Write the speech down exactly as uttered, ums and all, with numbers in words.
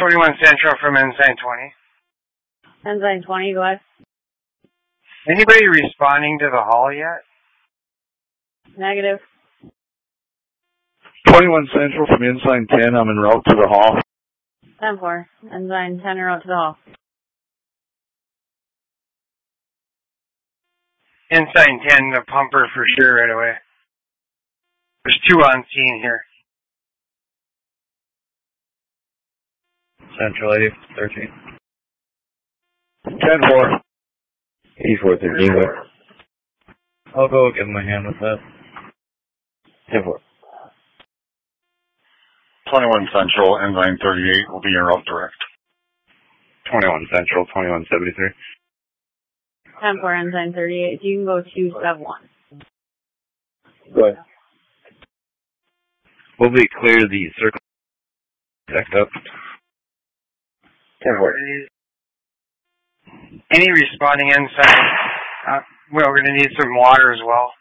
twenty-one Central from Ensign twenty. Ensign twenty, go ahead. Anybody responding to the hall yet? Negative. twenty-one Central from Ensign ten, I'm en route to the hall. ten four, Ensign ten en route to the hall. Ensign ten, the pumper for sure right away. There's two on scene here. Central eighty thirteen. ten four. eighty-four thirteen. I'll go give him a hand with that. ten four. twenty-one Central, Ensign thirty-eight will be en route direct. twenty-one Central, twenty-one seventy-three. ten four, Ensign thirty-eight, so you can go two seven one. Go ahead. Will we clear the circle backed up? ten four. Any responding Ensign? Uh, well, we're going to need some water as well.